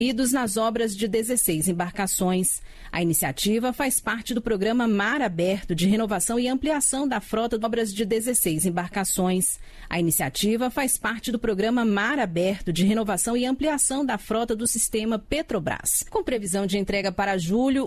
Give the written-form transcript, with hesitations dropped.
nas obras de 16 embarcações. A iniciativa faz parte do programa Mar Aberto de renovação e ampliação da frota de obras de 16 embarcações. A iniciativa faz parte do programa Mar Aberto de renovação e ampliação da frota do sistema Petrobras. Com previsão de entrega para julho,